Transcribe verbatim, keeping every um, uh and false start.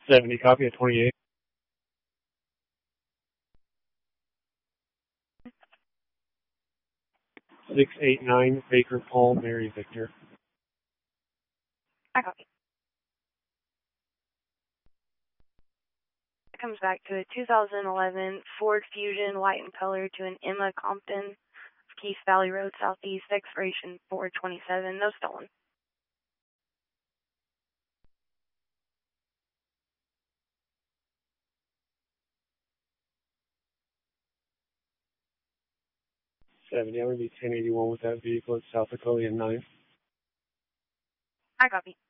seventy, copy at twenty-eight. six eight nine, Baker Paul, Mary Victor. I copy. It comes back to a two thousand eleven Ford Fusion, white in color, to an Emma Compton, Keith Valley Road, Southeast, expiration four twenty-seven, no stolen. seventy, I'm going to be ten eighty-one with that vehicle at South Dakota nine. I copy.